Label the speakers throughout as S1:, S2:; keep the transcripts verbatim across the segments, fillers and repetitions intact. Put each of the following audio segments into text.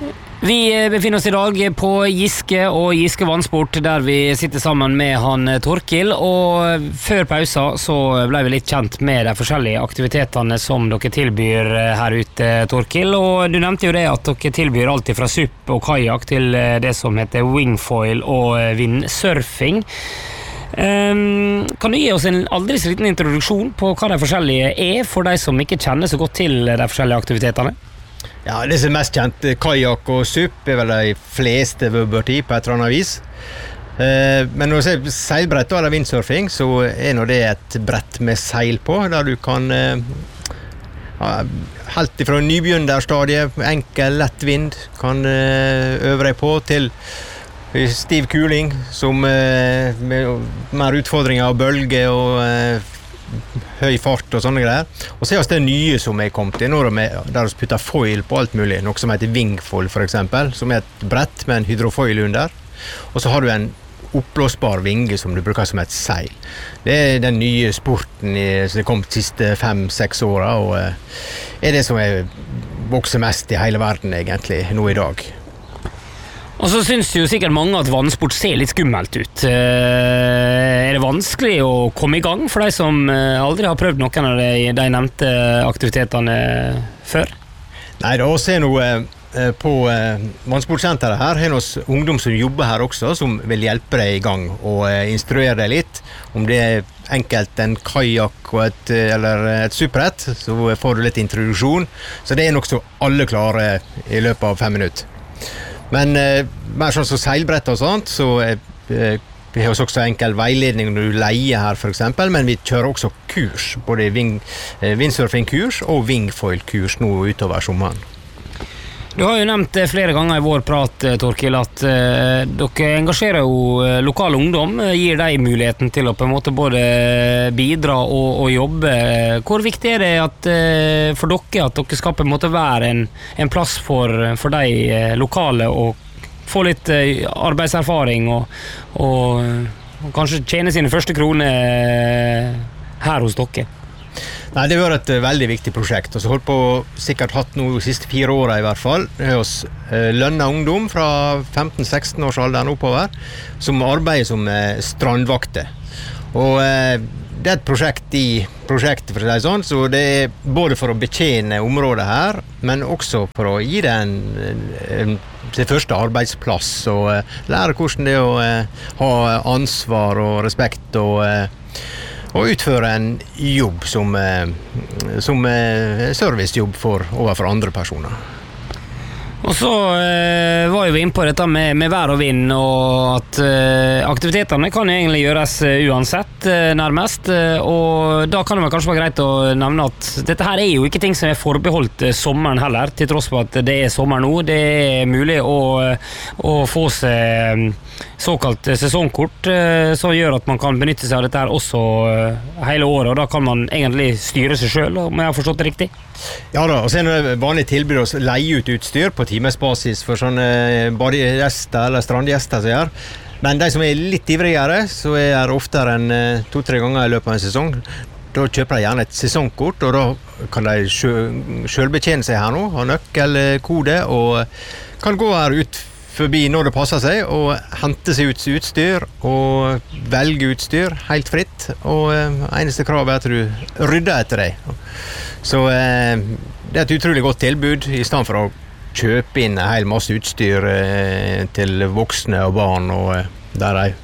S1: Vi befinner oss i dag på Giske og Giske Vannsport, der vi sitter sammen med han Torkil, og før pausa så ble vi litt kjent med de forskjellige aktivitetene som dere tilbyr her ute, Torkil, og du nevnte jo det at dere tilbyr alt fra supp og kajak til det som heter wingfoil og windsurfing. Um, kan du gi oss en aldri så liten introduksjon på hva de forskjellige er, for de som ikke kjenner så godt til de forskjellige aktivitetene?
S2: Ja, det som er mest kjent, kajak og supp, er vel de fleste vøbberti på et eller annet vis. Eh, men når du ser seilbrett eller windsurfing, så er nå det et brett med seil på, der du kan eh, helt ifra nybegynnerstadiet, enkel, lett vind, kan eh, øve deg på, til stiv kuling, som eh, med mer utfordringer av bølge og eh, høy fart og sånne greier. Og så er det nye som er kommet i, der vi putter foil på alt mulig, noe som heter wingfoil for eksempel, som er et brett med en hydrofoil under. Og så har du en oppblåsbar vinge som du bruker som et seil. Det er den nye sporten i, som er kommet de siste fem-seks åra, og er det som er vokser mest i hele verden egentlig, nå i dag.
S1: Og så synes jo sikkert mange at vannsport ser litt skummelt ut. Er det vanskelig å komme i gang for de som aldri har prøvd noen av de, de nevnte aktivitetene før?
S2: Nei, da ser jeg noe på vannsportsenteret her. Her er noen ungdom som jobber her også, som vil hjelpe deg i gang og instruere deg litt. Om det er enkelt en kajak og et, eller et supprett, så får du litt introduksjon. Så det er nok så alle klarer i løpet av fem minutter. Men eh, mer sånn som seilbrett og sånt, så eh, vi har også enkel veiledning når du leier her for eksempel, men vi kjører også kurs, både wing, eh, windsurfing-kurs og wingfoil-kurs nå utover sommeren.
S1: Du har jo nevnt flere ganger i vår prat, Torkil, at eh, dere engasjerer jo lokal ungdom, gir deg muligheten til å på en måte både bidra og, og jobbe. Hvor viktig er det at, eh, for dere at dere skal på en måte være en, en plass for, for de eh, lokale og få litt eh, arbeidserfaring og, og, og kanskje tjene sine første kroner her hos dere?
S2: Nei, det har vært et veldig viktig prosjekt, og så holdt på sikkert hatt noe de siste fire årene i hvert fall. Det er hos eh, lønna ungdom fra femten-seksten års alderen oppover, som arbeider som eh, strandvakter. Og eh, det er et prosjekt i prosjektet, for å si sånn, så det er både for å betjene området her, men også for å gi det en, en, sin første arbeidsplass, og eh, lære hvordan det er å eh, ha ansvar og respekt og eh, og utføre en jobb som, som servicejobb for, overfor andre personer. Og så eh, var vi inne på dette med, med vær og vind, og at eh, aktivitetene kan egentlig gjøres uansett, eh, nærmest, og da kan det kanskje være greit å nevne at dette her er jo ikke ting som er forbeholdt sommeren heller, til tross for at det er sommer nå. Det er mulig å, å få seg såkalt sesongkort, eh, som gjør at man kan benytte seg av dette her også eh, hele året, og da kan man egentlig styre seg selv, om jeg har forstått det riktig. Ja da, og så er det vanlig tilbud å leie ut utstyr på timesbasis for sånne badegjester eller strandgjester som gjør. Men de som er litt ivrigere, så er det oftere enn to-tre ganger i løpet av en sesong. Da kjøper de gjerne et sesongkort, og da kan de selv betjene seg her nå, ha nøkkelkode, og kan gå her ut forbi når det passer seg, og hente seg ut utstyr, og velge utstyr helt fritt, og eneste krav er at du rydder etter deg. Så eh, det er et utrolig godt tilbud, i stedet for å kjøpe inn en hel masse utstyr eh, til voksne og barn, og eh, der ei,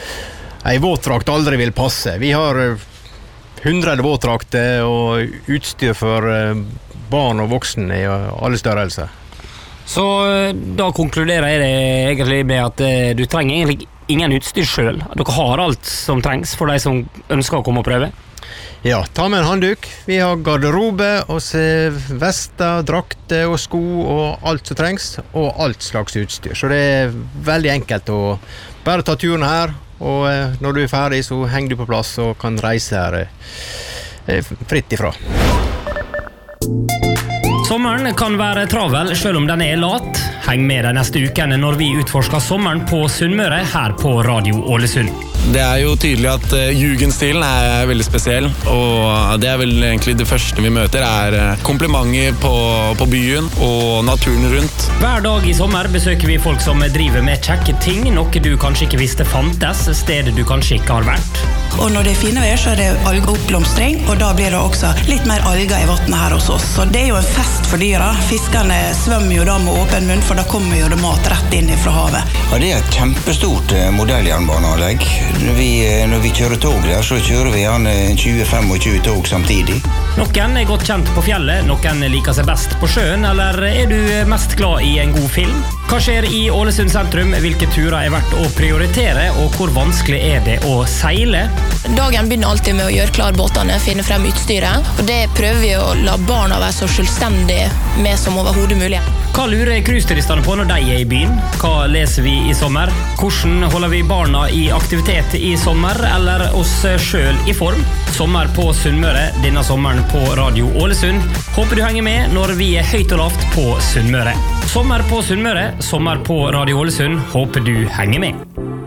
S2: ei våtdrakt aldri vil passe. Vi har hundre våtdrakter og utstyr for eh, barn og voksne i alle størrelser.
S1: Så da konkluderer jeg det egentlig med at eh, du trenger egentlig ingen utstyr selv. Dere har alt som trengs for de som ønsker å komme og prøve.
S2: Ja, ta med en handduk. Vi har garderobe, og vester, drakter og sko og alt som trengs, og alt slags utstyr. Så det er veldig enkelt å bare ta turen her, og når du er ferdig så henger du på plass og kan reise her fritt ifra.
S1: Sommeren kan være travel, selv om den er lat. Heng med de neste ukene når vi utforsker sommeren på Sunnmøre her på Radio Ålesund.
S3: Det er jo tydelig at uh, jugendstilen er veldig spesiell, og det er vel egentlig det første vi møter er uh, komplimenter på, på byen og naturen rundt.
S1: Hver dag i sommer besøker vi folk som driver med kjekke ting, noe du kanskje ikke visste fantes, stedet du kanskje ikke har vært.
S4: Og når det er fine vær, så er det algeoppblomstring, og da blir det også litt mer alger i vattnet her hos oss. Så det er jo en fest for dyra. Fiskerne svømmer jo da med åpen munn, for da kommer jo det mat rett inn fra havet.
S5: Ja, det er et kjempestort modelljernbaneanlegg. Når vi, når vi kjører tog der, så kjører vi gjerne tjue til tjuefem tog samtidig.
S1: Noen er godt kjent på fjellet, noen liker seg best på sjøen, eller er du mest glad i en god film? Hva skjer i Ålesund sentrum? Hvilke turer er verdt å prioritere, og hvor vanskelig er det å seile?
S6: Dagen begynner alltid med å gjøre klar båtene, finne frem utstyret, og det prøver vi å la barna være så selvstendige med som overhodet mulig.
S1: Hva lurer cruiseturistene på når de er i byen? Hva leser vi i sommer? Hvordan holder vi barna i aktivitet i sommer, eller oss selv i form? Sommer på Sunnmøre, denne sommeren på Radio Ålesund. Håper du henger med når vi er høyt og lavt på Sunnmøre. Sommer på Sunnmøre, sommer på Radio Ålesund. Håper du henger med.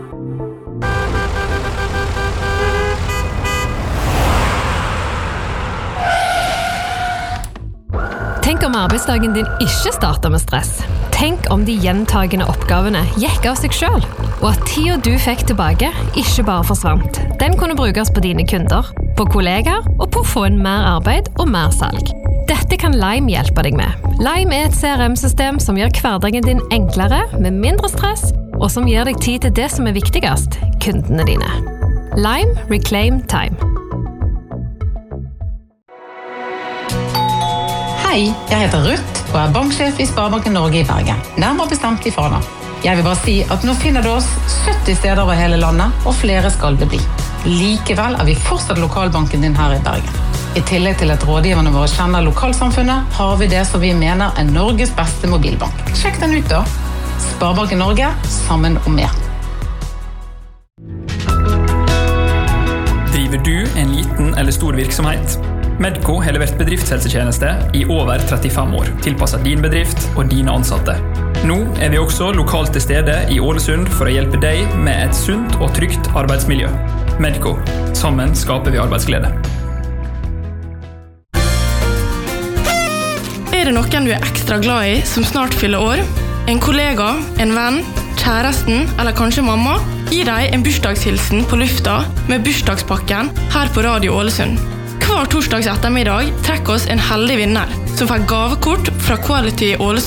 S7: Tenk om arbeidsdagen din ikke starter med stress. Tenk om de gjentagende oppgavene gikk av seg selv, og at tiden du fikk tilbake ikke bare forsvant. Den kunne brukes på dine kunder, på kollegaer og på å få en mer arbeid og mer salg. Dette kan Lime hjelpe deg med. Lime er et C R M-system som gjør hverdagen din enklere, med mindre stress, og som gir deg tid til det som er viktigst, kundene dine. Lime Reclaim Time.
S8: Hei, jeg heter Ruth og er banksjef i Sparebanken Norge i Bergen. Nærmere bestemt i Fana. Jeg vil bare si at nå finner du oss sytti steder over hele landet, og flere skal det bli. Likevel er vi fortsatt lokalbanken din her i Bergen. I tillegg til at rådgiverne våre kjenner lokalsamfunnet, har vi det som vi mener er Norges beste mobilbank. Sjekk den ut da. Sparebanken Norge, sammen om mer.
S9: Driver du en liten eller stor virksomhet? Medco har levert bedriftshelsetjeneste i over trettifem år, tilpasset din bedrift og dine ansatte. Nå er vi også lokalt til stede i Ålesund for å hjelpe deg med et sunt og trygt arbeidsmiljø. Medco. Sammen skaper vi arbeidsglede.
S10: Er det noen du er ekstra glad i som snart fyller år? En kollega, en venn, kjæresten eller kanskje mamma? Gi deg en bursdagshilsen på lufta med bursdagspakken her på Radio Ålesund. Hver torsdags ettermiddag trekker oss en heldig vinner som får gavekort fra Quality Ålesund.